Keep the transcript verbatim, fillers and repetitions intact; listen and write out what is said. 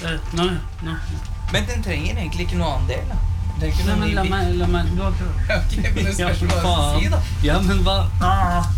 Nei, nei. Men den trenger egentlig ikke noe annen del, da. Det er ikke Nei, noe men la ny meg, la meg, du har prøvd. Ok, men det spørs hva jeg skal si, da. Ja, men hva? Ah.